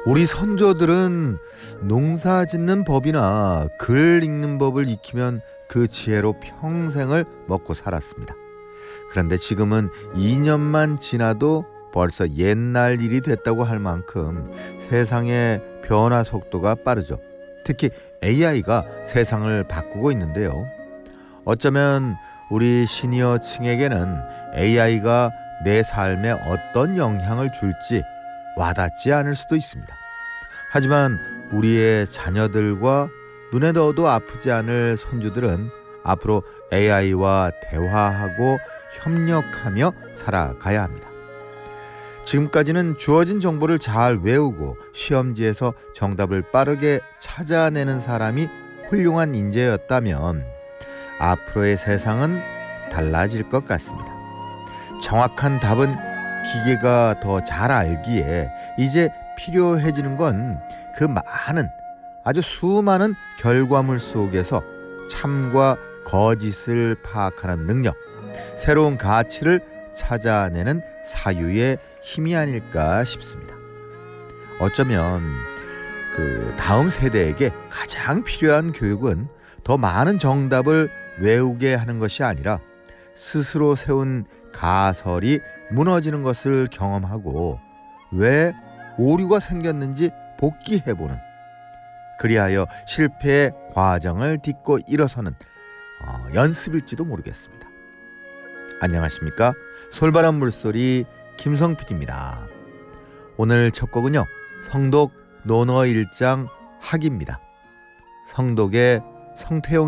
우리 선조들은 농사 짓는 법이나 글 읽는 법을 익히면 그 지혜로 평생을 먹고 살았습니다. 그런데 지금은 2년만 지나도 벌써 옛날 일이 됐다고 할 만큼 세상의 변화 속도가 빠르죠. 특히 AI가 세상을 바꾸고 있는데요. 어쩌면 우리 시니어층에게는 AI가 내 삶에 어떤 영향을 줄지 와닿지 않을 수도 있습니다. 하지만 우리의 자녀들과 눈에 넣어도 아프지 않을 손주들은 앞으로 AI와 대화하고 협력하며 살아가야 합니다. 지금까지는 주어진 정보를 잘 외우고 시험지에서 정답을 빠르게 찾아내는 사람이 훌륭한 인재였다면 앞으로의 세상은 달라질 것 같습니다. 정확한 답은 기계가 더 잘 알기에 이제 필요해지는 건 그 많은 아주 수많은 결과물 속에서 참과 거짓을 파악하는 능력, 새로운 가치를 찾아내는 사유의 힘이 아닐까 싶습니다. 어쩌면 다음 세대에게 가장 필요한 교육은 더 많은 정답을 외우게 하는 것이 아니라 스스로 세운 가설이 무너지는 것을 경험하고 왜 오류가 생겼는지 복기해보는, 그리하여 실패의 과정을 딛고 일어서는 연습일지도 모르겠습니다. 안녕하십니까? 솔바람 물소리 김성필입니다. 오늘 첫 곡은요, 성독 논어 1장 학입니다. 성독의 성태용